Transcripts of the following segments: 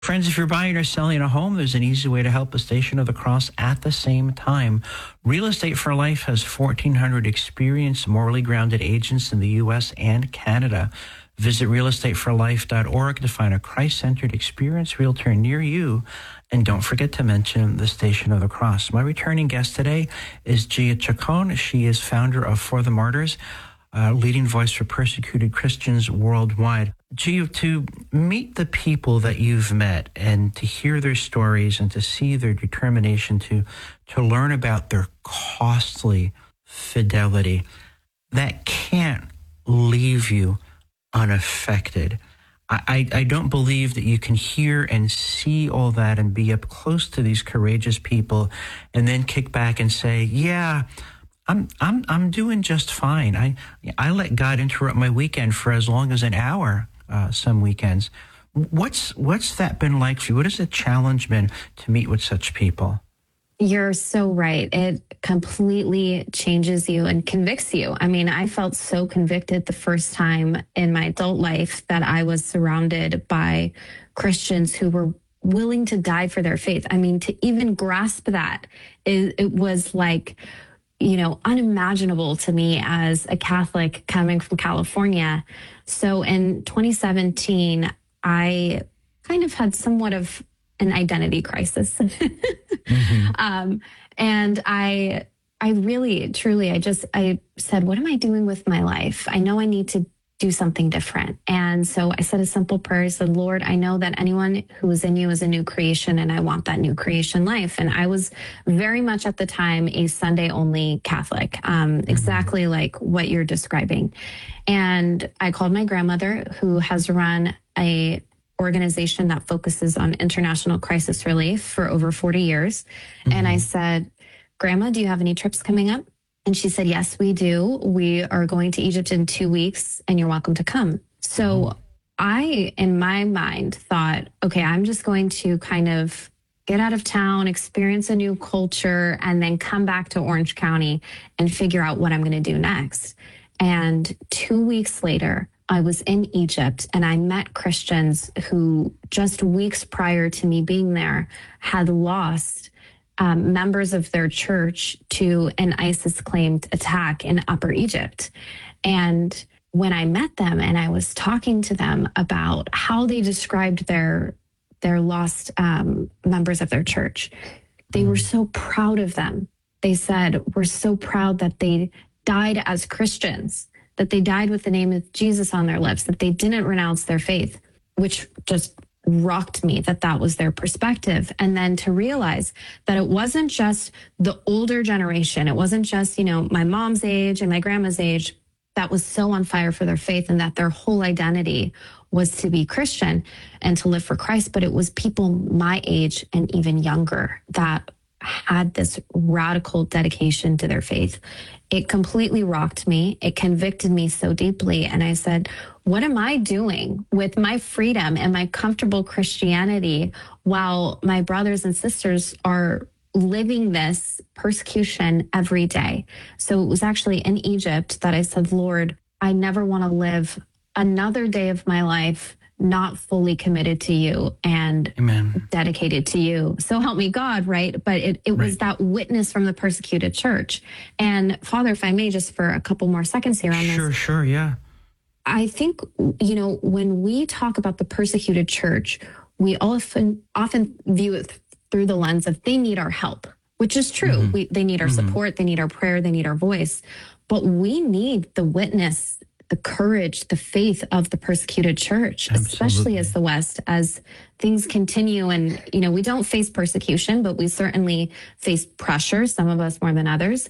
Friends, if you're buying or selling a home, there's an easy way to help the Station of the Cross at the same time. Real Estate for Life has 1,400 experienced, morally grounded agents in the U.S. and Canada. Visit realestateforlife.org to find a Christ-centered, experienced realtor near you. And don't forget to mention the Station of the Cross. My returning guest today is Gia Chacon. She is founder of For the Martyrs, leading voice for persecuted Christians worldwide. Gia, to meet the people that you've met and to hear their stories and to see their determination to learn about their costly fidelity, that can't leave you unaffected. I don't believe that you can hear and see all that and be up close to these courageous people and then kick back and say, yeah, I'm doing just fine. I let God interrupt my weekend for as long as an hour, some weekends. What's that been like for you? What has the challenge been to meet with such people? You're so right. It completely changes you and convicts you. I mean, I felt so convicted the first time in my adult life that I was surrounded by Christians who were willing to die for their faith. I mean, to even grasp that, it was like, unimaginable to me as a Catholic coming from California. So in 2017, I kind of had somewhat of an identity crisis. And I really, truly, I said, what am I doing with my life? I know I need to do something different. And so I said a simple prayer. I said, Lord, I know that anyone who is in you is a new creation, and I want that new creation life. And I was very much at the time a Sunday only Catholic, exactly like what you're describing. And I called my grandmother, who has run a organization that focuses on international crisis relief for over 40 years. And I said, Grandma, do you have any trips coming up? And she said, yes, we do. We are going to Egypt in 2 weeks and you're welcome to come. So I, in my mind, thought, okay, I'm just going to kind of get out of town, experience a new culture, and then come back to Orange County and figure out what I'm going to do next. And 2 weeks later, I was in Egypt and I met Christians who just weeks prior to me being there had lost members of their church to an ISIS-claimed attack in Upper Egypt. And when I met them and I was talking to them about how they described their lost members of their church, they were so proud of them. They said, we're so proud that they died as Christians, that they died with the name of Jesus on their lips, that they didn't renounce their faith, which just rocked me that was their perspective. And then to realize that it wasn't just the older generation. It wasn't just, my mom's age and my grandma's age that was so on fire for their faith and that their whole identity was to be Christian and to live for Christ. But it was people my age and even younger that had this radical dedication to their faith. It completely rocked me. It convicted me so deeply. And I said, what am I doing with my freedom and my comfortable Christianity while my brothers and sisters are living this persecution every day? So it was actually in Egypt that I said, Lord, I never want to live another day of my life not fully committed to you and Amen. Dedicated to you. So help me God, right? But it was that witness from the persecuted church. And Father, if I may, just for a couple more seconds here on this. Sure, yeah. I think, when we talk about the persecuted church, we often view it through the lens of they need our help, which is true. They need our support, they need our prayer, they need our voice. But we need the witness, the courage, the faith of the persecuted church, especially as the West, as things continue. And, we don't face persecution, but we certainly face pressure, some of us more than others.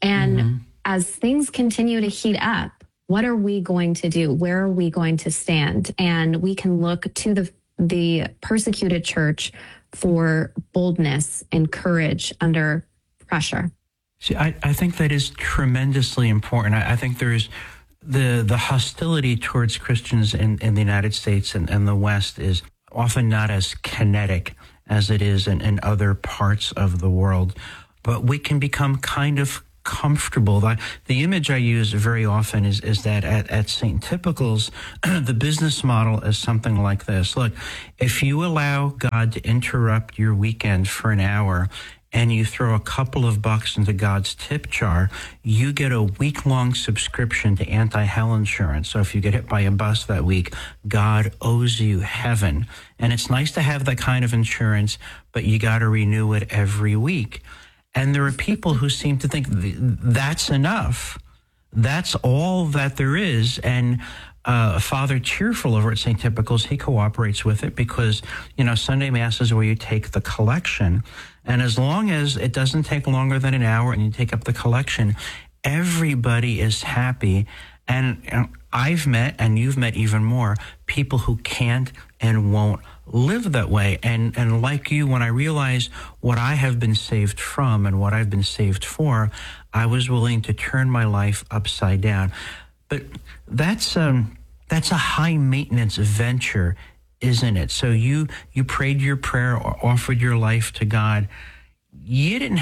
And as things continue to heat up, what are we going to do? Where are we going to stand? And we can look to the persecuted church for boldness and courage under pressure. See, I think that is tremendously important. I think there's the hostility towards Christians in the United States and the West is often not as kinetic as it is in other parts of the world. But we can become kind of comfortable. The image I use very often is that at St. Typical's, the business model is something like this. Look, if you allow God to interrupt your weekend for an hour and you throw a couple of bucks into God's tip jar, you get a week-long subscription to anti-hell insurance. So if you get hit by a bus that week, God owes you heaven. And it's nice to have that kind of insurance, but you got to renew it every week. And there are people who seem to think that's enough. That's all that there is. And Father Cheerful over at St. Typical's, he cooperates with it because, Sunday Mass is where you take the collection. And as long as it doesn't take longer than an hour and you take up the collection, everybody is happy. And I've met, and you've met even more, people who can't and won't live that way. And like you, when I realized what I have been saved from and what I've been saved for, I was willing to turn my life upside down. But that's a high maintenance venture, isn't it? So you prayed your prayer or offered your life to God. You didn't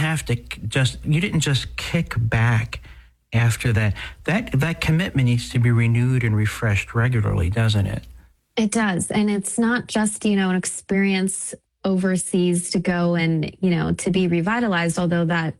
just kick back after that. That commitment needs to be renewed and refreshed regularly, doesn't it? It does. And it's not just, an experience overseas to go and, to be revitalized, although that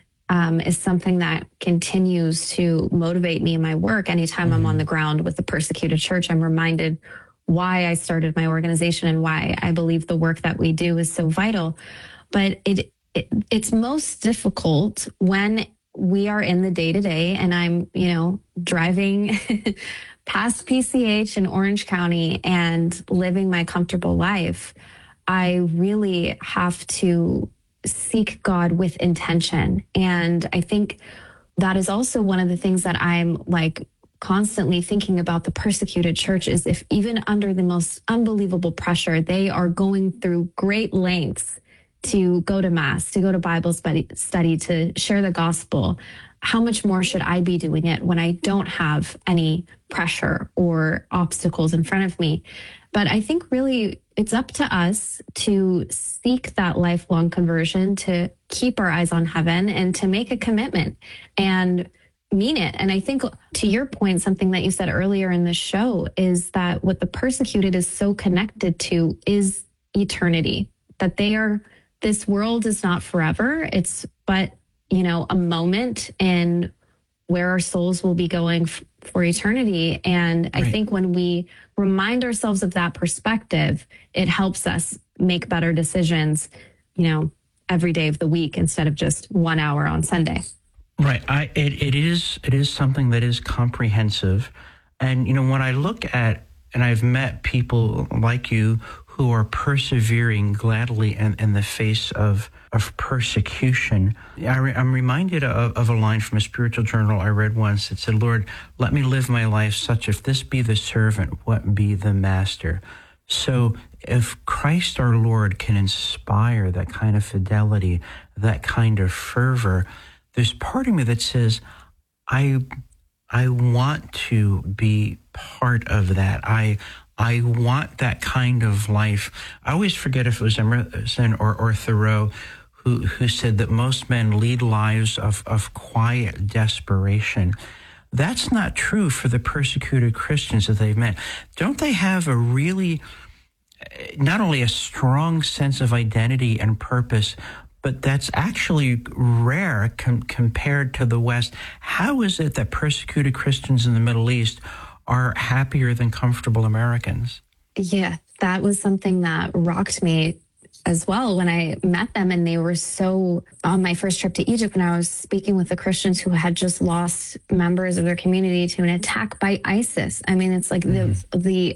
is something that continues to motivate me in my work. Anytime I'm on the ground with the persecuted church, I'm reminded why I started my organization and why I believe the work that we do is so vital. But it's most difficult when we are in the day-to-day and I'm, driving past PCH in Orange County and living my comfortable life. I really have to seek God with intention. And I think that is also one of the things that I'm constantly thinking about the persecuted church is if even under the most unbelievable pressure, they are going through great lengths to go to Mass, to go to Bible study, to share the gospel. How much more should I be doing it when I don't have any pressure or obstacles in front of me? But I think really it's up to us to seek that lifelong conversion, to keep our eyes on heaven and to make a commitment and mean it. And I think to your point, something that you said earlier in the show is that what the persecuted is so connected to is eternity, that this world is not forever. It's but, a moment in where our souls will be going for eternity. And I think when we remind ourselves of that perspective, it helps us make better decisions, every day of the week instead of just 1 hour on Sunday. Right. It is something that is comprehensive. And, when I look at, and I've met people like you who are persevering gladly in the face of persecution. I'm reminded of a line from a spiritual journal I read once. It said, Lord, let me live my life such if this be the servant, what be the master? So if Christ our Lord can inspire that kind of fidelity, that kind of fervor, there's part of me that says, I want to be part of that. I want that kind of life. I always forget if it was Emerson or Thoreau who said that most men lead lives of quiet desperation. That's not true for the persecuted Christians that they've met. Don't they have a really, not only a strong sense of identity and purpose, but that's actually rare compared to the West? How is it that persecuted Christians in the Middle East are happier than comfortable Americans? Yeah, that was something that rocked me as well when I met them. And they were so, on my first trip to Egypt, when I was speaking with the Christians who had just lost members of their community to an attack by ISIS. I mean, it's like the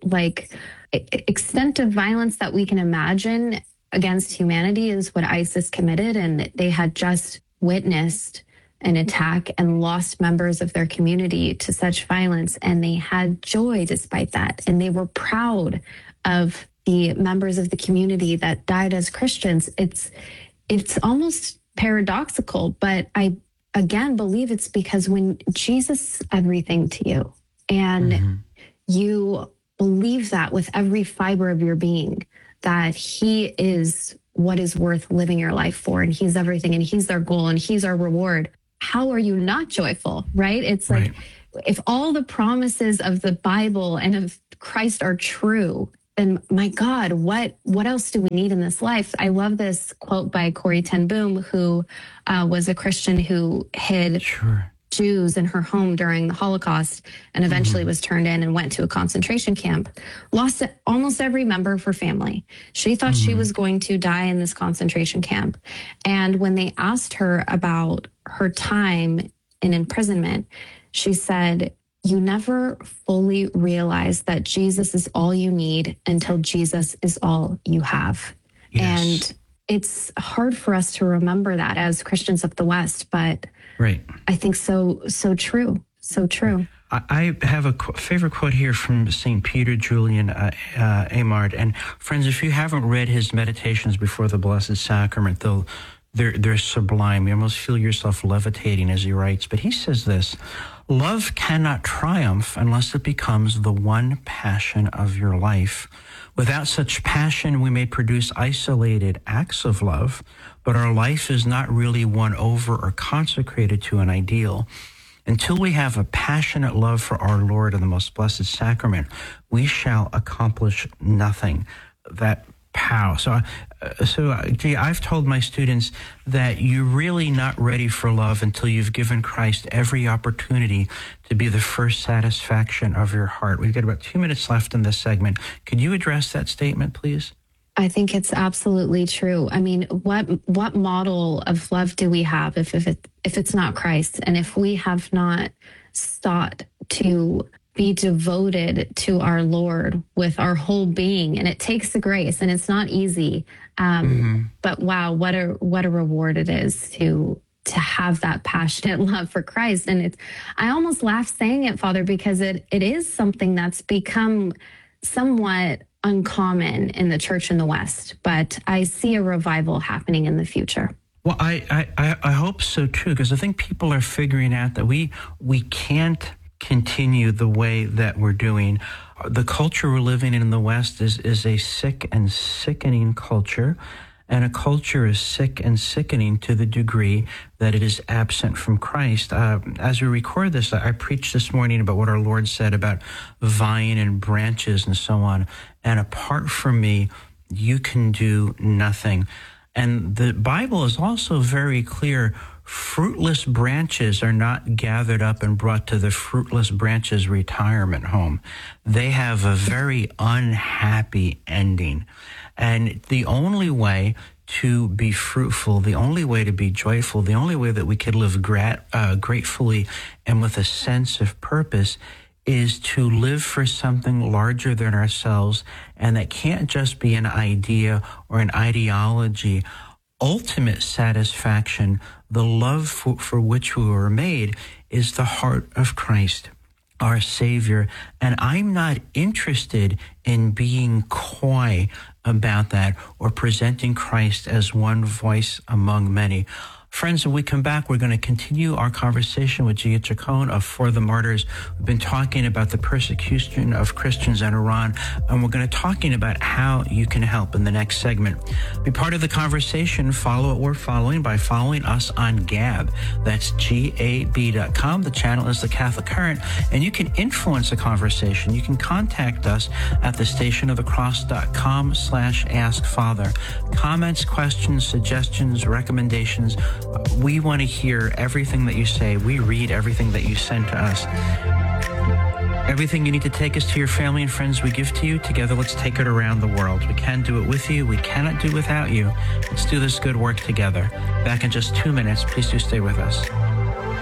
extent of violence that we can imagine against humanity is what ISIS committed. And they had just witnessed an attack and lost members of their community to such violence. And they had joy despite that. And they were proud of the members of the community that died as Christians. It's almost paradoxical, but I, again, believe it's because when Jesus is everything to you and you believe that with every fiber of your being, that he is what is worth living your life for, and he's everything, and he's our goal, and he's our reward. how are you not joyful, right? It's like, if all the promises of the Bible and of Christ are true, then my God, what else do we need in this life? I love this quote by Corrie ten Boom, who was a Christian who hid Jews in her home during the Holocaust and eventually was turned in and went to a concentration camp, lost almost every member of her family. She thought she was going to die in this concentration camp. And when they asked her about her time in imprisonment, she said, you never fully realize that Jesus is all you need until Jesus is all you have. Yes. And it's hard for us to remember that as Christians of the West, but I think so true. So true. I have a favorite quote here from St. Peter Julian Amard. And friends, if you haven't read his Meditations before the Blessed Sacrament, they're sublime. You almost feel yourself levitating as he writes. But he says this: love cannot triumph unless it becomes the one passion of your life. Without such passion, we may produce isolated acts of love, but our life is not really won over or consecrated to an ideal. Until we have a passionate love for our Lord and the Most Blessed Sacrament, we shall accomplish nothing. That pow. So, gee, I've told my students that you're really not ready for love until you've given Christ every opportunity to be the first satisfaction of your heart. We've got about 2 minutes left in this segment. Could you address that statement, please? I think it's absolutely true. I mean, what model of love do we have if it's not Christ, and if we have not sought to be devoted to our Lord with our whole being? And it takes the grace, and it's not easy. But wow, what a reward it is to have that passionate love for Christ. And I almost laugh saying it, Father, because it is something that's become somewhat uncommon in the church in the West, but I see a revival happening in the future. Well, I hope so too, because I think people are figuring out that we can't continue the way that we're doing. The culture we're living in the West is a sick and sickening culture, and a culture is sick and sickening to the degree that it is absent from Christ. As we record this, I preached this morning about what our Lord said about vine and branches and so on. And apart from me, you can do nothing. And the Bible is also very clear. Fruitless branches are not gathered up and brought to the fruitless branches retirement home. They have a very unhappy ending. And the only way to be fruitful, the only way to be joyful, the only way that we could live gratefully and with a sense of purpose is to live for something larger than ourselves. And that can't just be an idea or an ideology. Ultimate satisfaction, the love for which we were made, is the heart of Christ, our Savior. And I'm not interested in being coy about that or presenting Christ as one voice among many. Friends, when we come back, we're going to continue our conversation with Gia Chacon of For the Martyrs. We've been talking about the persecution of Christians in Iran, and we're going to talking about how you can help in the next segment. Be part of the conversation. Follow what we're following by following us on Gab. That's GAB.com. The channel is The Catholic Current, and you can influence the conversation. You can contact us at thestationofthecross.com/askfather. Comments, questions, suggestions, recommendations. We want to hear everything that you say. We read everything that you send to us. Everything you need to take us to your family and friends, we give to you. Together, let's take it around the world. We can do it with you. We cannot do without you. Let's do this good work together. Back in just 2 minutes. Please do stay with us.